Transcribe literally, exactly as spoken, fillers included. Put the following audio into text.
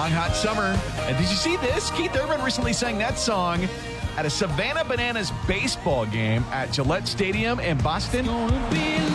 Long Hot Summer. And did you see this? Keith Urban recently sang that song at a Savannah Bananas baseball game at Gillette Stadium in Boston.